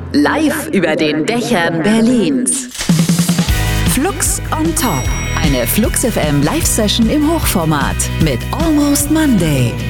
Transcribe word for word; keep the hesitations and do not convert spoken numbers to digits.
Live über den Dächern Berlins. Flux on Top. Eine Flux F M Live-Session im Hochformat mit Almost Monday.